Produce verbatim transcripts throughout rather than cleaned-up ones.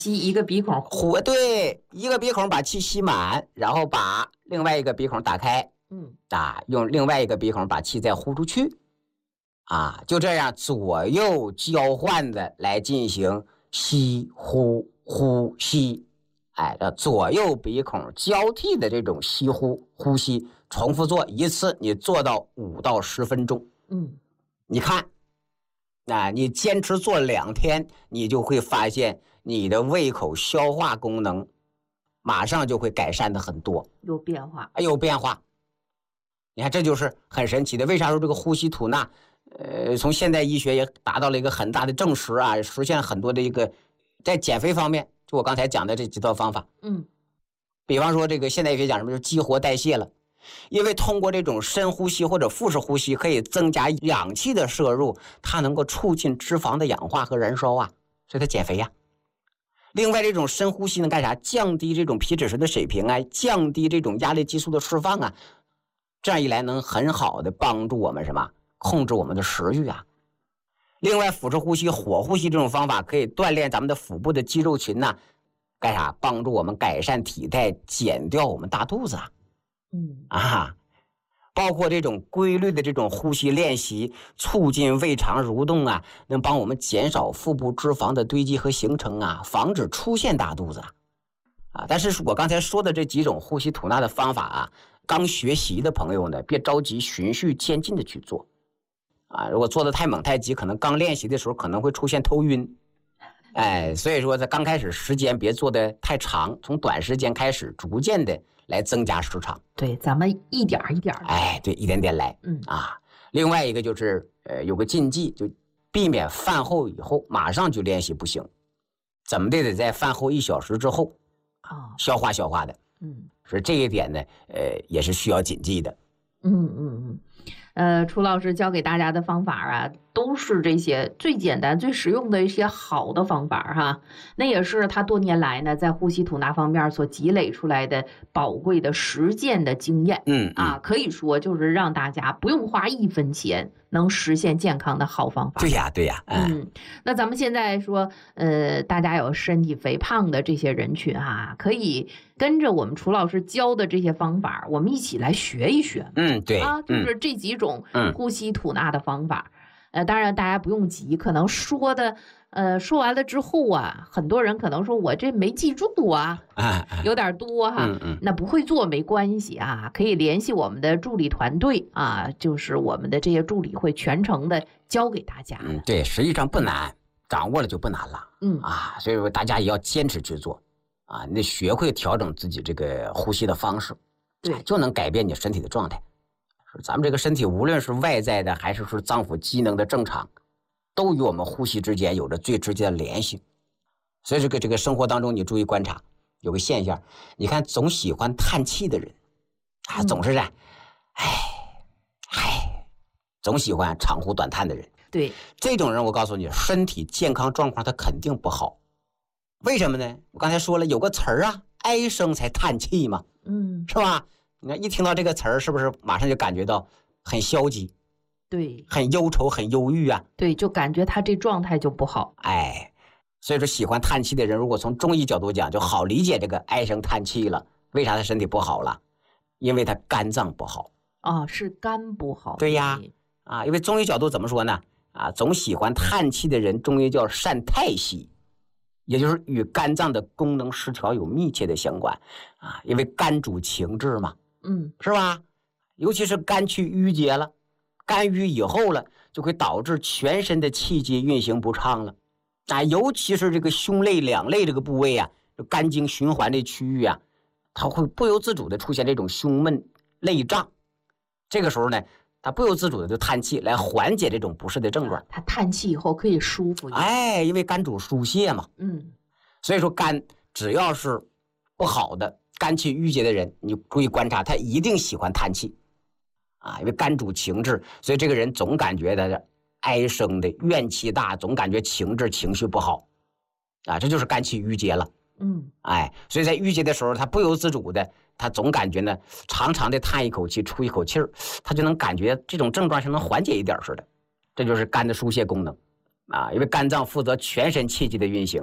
吸一个鼻孔呼，对，一个鼻孔把气吸满，然后把另外一个鼻孔打开， 嗯啊，用另外一个鼻孔把气再呼出去，啊，就这样左右交换的来进行吸呼呼吸，哎，这左右鼻孔交替的这种吸呼呼吸，重复做一次，你做到五到十分钟， 嗯， 你看，啊，你坚持做两天，你就会发现你的胃口消化功能马上就会改善的很多， 有变化， 有变化。你看，这就是很神奇的。为啥说这个呼吸吐纳，呃，从现代医学也达到了一个很大的证实啊，实现很多的一个在减肥方面，就我刚才讲的这几套方法， 嗯， 比方说这个现代医学讲什么，就是激活代谢了。因为通过这种深呼吸或者腹式呼吸，可以增加氧气的摄入，它能够促进脂肪的氧化和燃烧啊，所以它减肥呀。另外，这种深呼吸能干啥？降低这种皮质醇的水平啊，降低这种压力激素的释放啊，这样一来能很好的帮助我们什么？控制我们的食欲啊。另外，腹式呼吸、火呼吸这种方法可以锻炼咱们的腹部的肌肉群呐、啊，干啥？帮助我们改善体态，减掉我们大肚子啊。 嗯啊，包括这种规律的这种呼吸练习，促进胃肠蠕动啊，能帮我们减少腹部脂肪的堆积和形成啊，防止出现大肚子啊。啊，但是我刚才说的这几种呼吸吐纳的方法啊，刚学习的朋友呢，别着急，循序渐进的去做。啊，如果做的太猛太急，可能刚练习的时候可能会出现头晕。哎，所以说在刚开始时间别做的太长，从短时间开始，逐渐的来增加时长。 对，咱们一点一点的， 哎，对，一点点来。 嗯啊，另外一个就是呃有个禁忌，就避免饭后以后马上就练习不行，怎么的得在饭后一小时之后啊， 消化消化的。 嗯， 所以这一点呢，呃也是需要谨记的。 嗯嗯嗯。呃，楚老师教给大家的方法啊，都是这些最简单、最实用的一些好的方法哈。那也是他多年来呢，在呼吸吐纳方面所积累出来的宝贵的实践的经验。 嗯啊，可以说就是让大家不用花一分钱，能实现健康的好方法。 对呀，对呀。 嗯，嗯那咱们现在说，呃，大家有身体肥胖的这些人群哈，可以跟着我们楚老师教的这些方法，我们一起来学一学。 嗯，对啊，就是这几种呼吸吐纳的方法。嗯、呃，当然大家不用急，可能说的，呃，说完了之后啊，很多人可能说我这没记住啊， 啊有点多哈。 嗯嗯， 那不会做没关系啊，可以联系我们的助理团队啊，就是我们的这些助理会全程的教给大家。 嗯，对，实际上不难，掌握了就不难了。 嗯啊，所以说大家也要坚持去做啊，你得学会调整自己这个呼吸的方式， 对， 就能改变你身体的状态。咱们这个身体无论是外在的还是说脏腑机能的正常，都与我们呼吸之间有着最直接的联系。所以这个这个生活当中你注意观察，有个现象，你看总喜欢叹气的人啊，总是这样，唉唉，总喜欢长呼短叹的人， 对， 这种人我告诉你，身体健康状况他肯定不好。为什么呢？我刚才说了有个词儿啊，唉声才叹气嘛， 嗯， 是吧？你看一听到这个词儿，是不是马上就感觉到很消极， 对， 很忧愁，很忧郁啊？ 对，就感觉他这状态就不好。 哎，所以说喜欢叹气的人，如果从中医角度讲，就好理解这个唉声叹气了。为啥他身体不好了？因为他肝脏不好。 啊，是肝不好。 对呀，啊，因为中医角度怎么说呢？啊，总喜欢叹气的人，中医叫善太息，也就是与肝脏的功能失调有密切的相关啊。因为肝主情志嘛。 嗯， 是吧？尤其是肝气郁结了，肝郁以后了，就会导致全身的气机运行不畅了。啊，尤其是这个胸肋两肋这个部位啊，肝经循环的区域啊，它会不由自主的出现这种胸闷、肋胀。这个时候呢，它不由自主的就叹气来缓解这种不适的症状。 它叹气以后可以舒服一点。 哎，因为肝主疏泄嘛。 嗯， 所以说肝只要是不好的。肝气郁结的人，你注意观察，他一定喜欢叹气，啊，因为肝主情志，所以这个人总感觉他唉声的，怨气大，总感觉情志情绪不好，啊，这就是肝气郁结了。 嗯， 哎，所以在郁结的时候，他不由自主的，他总感觉呢，长长的叹一口气，出一口气儿，他就能感觉这种症状是能缓解一点似的，这就是肝的疏泄功能，啊，因为肝脏负责全身气机的运行啊，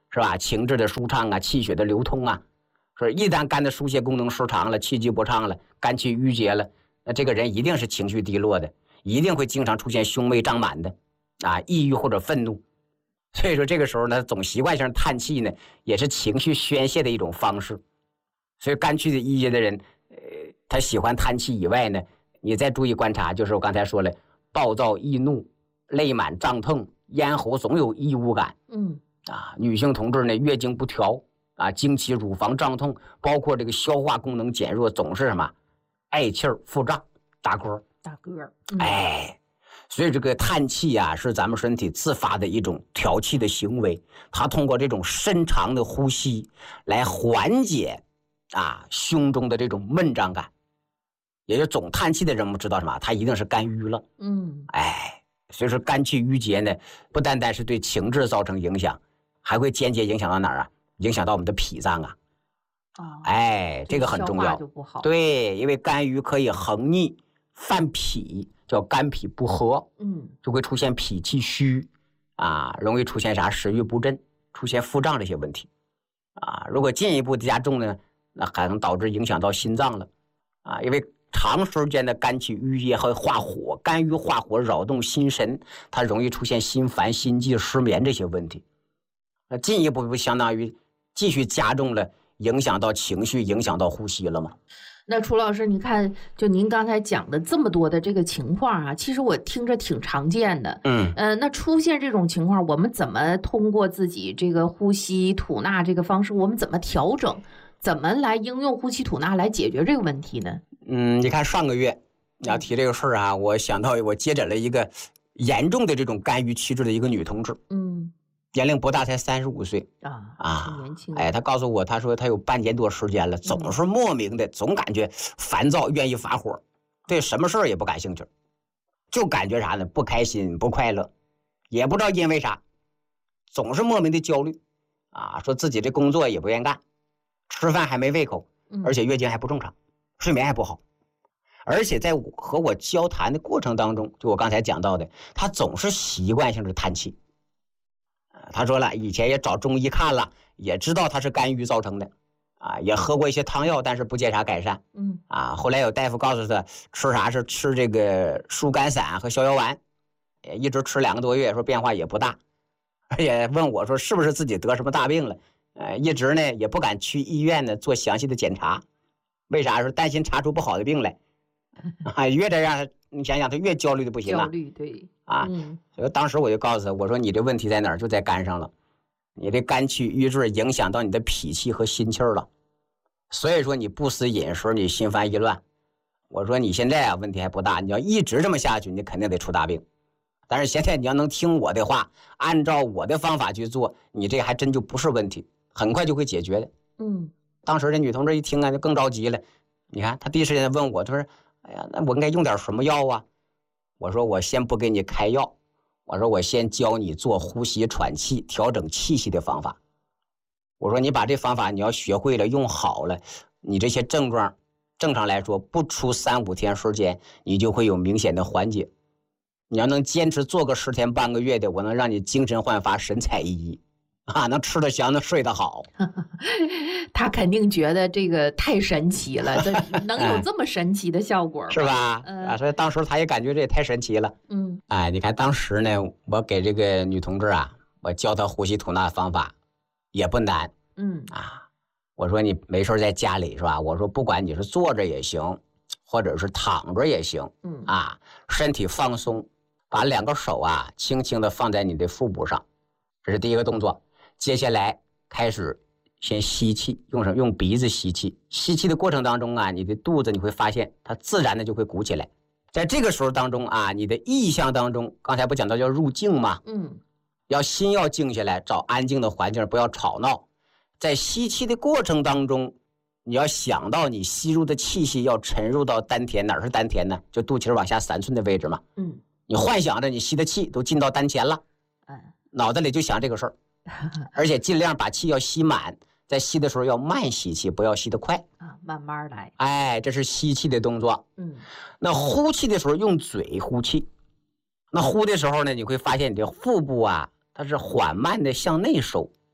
是吧？情志的舒畅啊，气血的流通啊，是一旦肝的疏泄功能失常了，气机不畅了，肝气郁结了，那这个人一定是情绪低落的，一定会经常出现胸闷胀满的，啊，抑郁或者愤怒。所以说这个时候呢，总习惯性叹气呢，也是情绪宣泄的一种方式。所以肝气的郁结的人，呃，他喜欢叹气以外呢，你再注意观察，就是我刚才说了，暴躁易怒，泪满胀痛，咽喉总有异物感。 嗯， 啊，女性同志呢，月经不调啊，经期、乳房胀痛，包括这个消化功能减弱，总是什么嗳气儿、腹胀、打嗝、 打嗝。 嗯、哎。所以这个叹气啊，是咱们身体自发的一种调气的行为，它通过这种深长的呼吸来缓解啊胸中的这种闷胀感。也就总叹气的人，我们知道什么？他一定是肝郁了。 嗯， 哎，所以说肝气郁结呢，不单单是对情志造成影响，还会间接影响到哪儿啊？影响到我们的脾脏啊。 哦， 哎，这个很重要。 就不好。 对，因为肝郁可以横逆犯脾。叫肝脾不和， 嗯， 就会出现脾气虚，啊，容易出现啥食欲不振，出现腹胀这些问题，啊，如果进一步加重呢，那还能导致影响到心脏了，啊，因为长时间的肝气郁结会化火，肝郁化火扰动心神，它容易出现心烦、心悸、失眠这些问题，那进一步不相当于继续加重了，影响到情绪，影响到呼吸了吗？ 那楚老师，你看，就您刚才讲的这么多的这个情况啊，其实我听着挺常见的。 嗯， 呃，那出现这种情况，我们怎么通过自己这个呼吸吐纳这个方式，我们怎么调整，怎么来应用呼吸吐纳来解决这个问题呢？ 嗯，你看上个月你要提这个事儿啊，我想到我接诊了一个严重的这种肝郁气滞的一个女同志。嗯。年龄不大，才三十五岁啊啊， 年轻。 哎，他告诉我，他说他有半年多时间了，总是莫名的，总感觉烦躁，愿意发火，对什么事儿也不感兴趣，就感觉啥呢？不开心，不快乐，也不知道因为啥，总是莫名的焦虑啊，说自己这工作也不愿干，吃饭还没胃口，而且月经还不正常，睡眠还不好，而且在和我交谈的过程当中，就我刚才讲到的，他总是习惯性的叹气。他说了，以前也找中医看了，也知道他是肝郁造成的，啊，也喝过一些汤药，但是不见啥改善。嗯，啊，后来有大夫告诉他吃啥是吃这个疏肝散和逍遥丸，也一直吃两个多月，说变化也不大，而且问我说是不是自己得什么大病了？呃，一直呢也不敢去医院呢做详细的检查，为啥？说担心查出不好的病来，啊，越这样你想想他越焦虑的不行啊。 焦虑，对。 啊，所以当时我就告诉他，我说你这问题在哪儿？就在肝上了，你这肝气郁滞影响到你的脾气和心气了，所以说你不思饮食，你心烦意乱。我说你现在啊问题还不大，你要一直这么下去，你肯定得出大病。但是现在你要能听我的话，按照我的方法去做，你这还真就不是问题，很快就会解决的。嗯，当时这女同志一听啊，就更着急了。你看她第一时间问我，她说：“哎呀，那我应该用点什么药啊？”我说我先不给你开药，我说我先教你做呼吸喘气调整气息的方法。我说你把这方法你要学会了用好了，你这些症状正常来说不出三五天时间你就会有明显的缓解。你要能坚持做个十天半个月的，我能让你精神焕发神采奕奕啊，能吃得香能睡得好。 他肯定觉得这个太神奇了，这能有这么神奇的效果是吧？嗯、啊，所以当时他也感觉这也太神奇了。嗯，哎，你看当时呢，我给这个女同志啊，我教她呼吸吐纳方法也不难。嗯啊，我说你没事在家里是吧？我说不管你是坐着也行，或者是躺着也行。嗯啊，身体放松，把两个手啊轻轻的放在你的腹部上，这是第一个动作。接下来开始先吸气，用什么？用鼻子吸气。吸气的过程当中啊，你的肚子你会发现它自然的就会鼓起来。在这个时候当中啊，你的意象当中，刚才不讲到叫入静吗？嗯，要心要静下来，找安静的环境，不要吵闹。在吸气的过程当中，你要想到你吸入的气息要沉入到丹田，哪是丹田呢？就肚脐往下三寸的位置嘛。嗯，你幻想着你吸的气都进到丹田了，嗯，脑袋里就想这个事儿。而且尽量把气要吸满，在吸的时候要慢吸气，不要吸得快啊，慢慢来。 哎，这是吸气的动作。嗯，那呼气的时候用嘴呼气，那呼的时候呢，你会发现你的腹部啊，它是缓慢的向内收，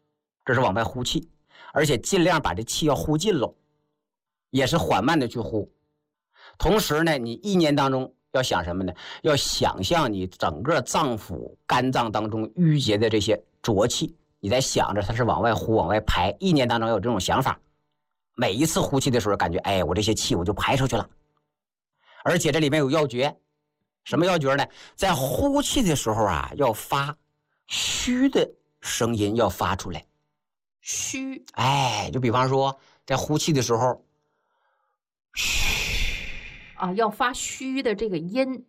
这是往外呼气，而且尽量把这气要呼尽喽，也是缓慢的去呼。同时呢，你意念当中要想什么呢？要想象你整个脏腑、肝脏当中淤结的这些浊气，你在想着它是往外呼、往外排，意念当中有这种想法。每一次呼气的时候，感觉哎，我这些气我就排出去了。而且这里面有要诀，什么要诀呢？在呼气的时候啊，要发虚的声音，要发出来。 虚， 哎，就比方说在呼气的时候，嘘。 啊，要发虚的这个音，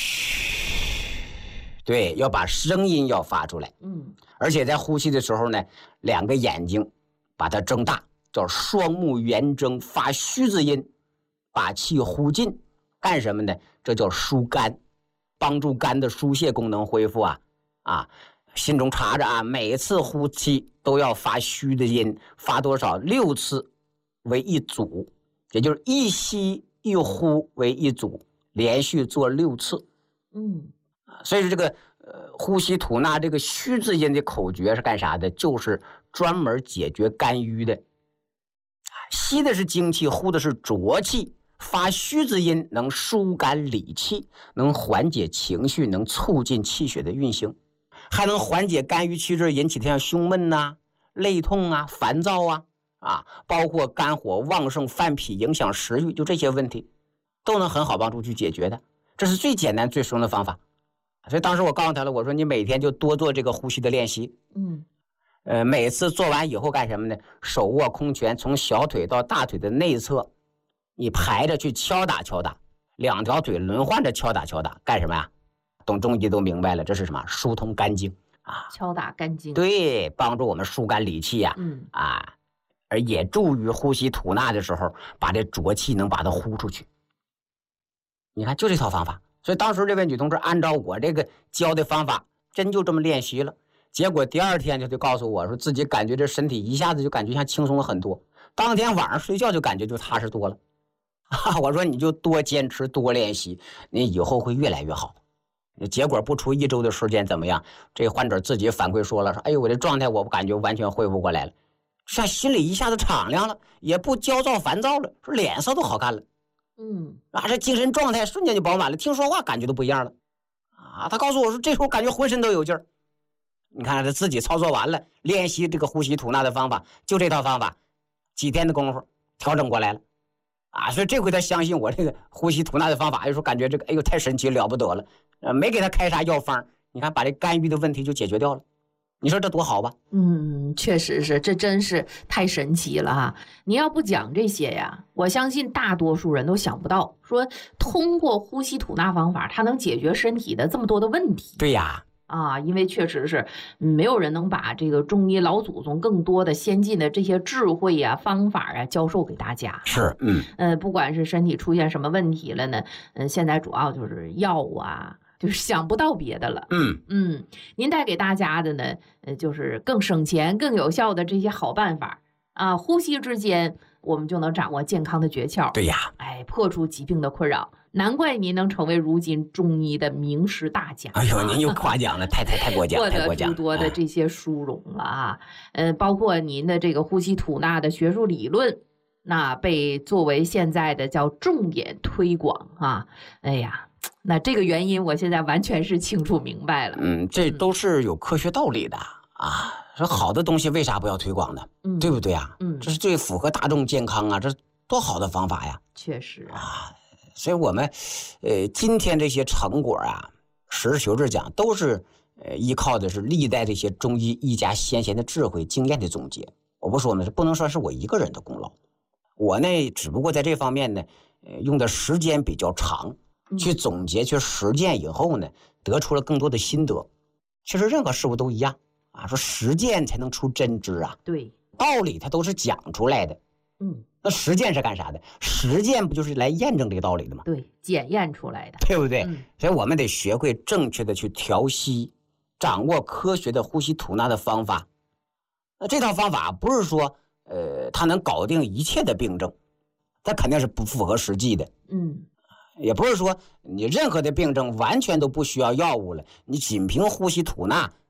对，要把声音要发出来。 嗯， 而且在呼气的时候呢，两个眼睛把它睁大，叫双目圆睁，发虚字音，把气呼尽。干什么呢？这叫疏肝，帮助肝的疏泄功能恢复啊啊！心中查着啊，每次呼气都要发虚的音，发多少？六次为一组，也就是一吸一呼为一组，连续做六次。 嗯， 所以说这个呃呼吸吐纳这个虚字音的口诀是干啥的？就是专门解决肝郁的。吸的是精气，呼的是浊气，发虚字音能疏肝理气，能缓解情绪，能促进气血的运行，还能缓解肝郁气滞引起的像胸闷呐、啊、肋痛啊、烦躁啊。啊，包括肝火旺盛犯脾影响食欲，就这些问题都能很好帮助去解决的。这是最简单最实用的方法。所以当时我告诉他了，我说你每天就多做这个呼吸的练习。 嗯， 呃，每次做完以后干什么呢？手握空拳，从小腿到大腿的内侧，你排着去敲打敲打，两条腿轮换着敲打敲打，干什么呀？懂中医都明白了，这是什么？疏通肝经啊， 敲打肝经， 对，帮助我们疏肝理气呀、啊。 嗯啊。而也助于呼吸吐纳的时候，把这浊气能把它呼出去。你看，就这套方法。所以当时这位女同志按照我这个教的方法，真就这么练习了。结果第二天就就告诉我说，自己感觉这身体一下子就感觉像轻松了很多。当天晚上睡觉就感觉就踏实多了。啊、我说你就多坚持多练习，你以后会越来越好。结果不出一周的时间怎么样？这患者自己反馈说了，说哎呦，我这状态我感觉完全恢复过来了。像心里一下子敞亮了，也不焦躁烦躁了，说脸色都好看了， 嗯， 啊，这精神状态瞬间就饱满了，听说话感觉都不一样了，啊，他告诉我说，这时候感觉浑身都有劲儿。你看他自己操作完了，练习这个呼吸吐纳的方法，就这套方法，几天的功夫调整过来了，啊，所以这回他相信我这个呼吸吐纳的方法，有时候感觉这个哎呦太神奇了不得了，呃，没给他开啥药方，你看把这肝郁的问题就解决掉了。你说这多好吧？ 嗯，确实是，这真是太神奇了哈！你要不讲这些呀，我相信大多数人都想不到，说通过呼吸吐纳方法，它能解决身体的这么多的问题。 对呀， 啊，因为确实是没有人能把这个中医老祖宗更多的先进的这些智慧呀、方法啊教授给大家。 是，嗯， 呃，不管是身体出现什么问题了呢，嗯、呃，现在主要就是药啊。就是想不到别的了， 嗯嗯，您带给大家的呢，呃，就是更省钱、更有效的这些好办法啊，呼吸之间我们就能掌握健康的诀窍。 对呀， 哎，破除疾病的困扰，难怪您能成为如今中医的名师大家。 哎呦，您又夸奖了，太太太过奖，太过奖， 获得诸多的这些殊荣了啊，呃，包括您的这个呼吸吐纳的学术理论，那被作为现在的叫重点推广啊，哎呀。那这个原因，我现在完全是清楚明白了。 嗯，这都是有科学道理的啊。说好的东西为啥不要推广呢？ 嗯， 对不对啊？ 嗯， 这是最符合大众健康啊，这多好的方法呀！ 确实啊，所以我们，呃，今天这些成果啊，实事求是讲，都是呃依靠的是历代这些中医医家先贤的智慧经验的总结。我不说呢，这不能说是我一个人的功劳，我呢，只不过在这方面呢，呃，用的时间比较长。去总结、去实践以后呢，得出了更多的心得。其实任何事物都一样啊，说实践才能出真知啊。 对， 道理它都是讲出来的。 嗯， 那实践是干啥的？实践不就是来验证这个道理的吗？ 对，检验出来的， 对不对？ 嗯、 所以我们得学会正确的去调息，掌握科学的呼吸吐纳的方法。那这套方法不是说，呃，它能搞定一切的病症，它肯定是不符合实际的。 嗯。 也不是说你任何的病症完全都不需要药物了，你仅凭呼吸吐纳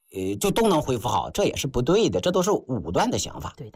呃，就都能恢复好，这也是不对的，这都是武断的想法。 对的。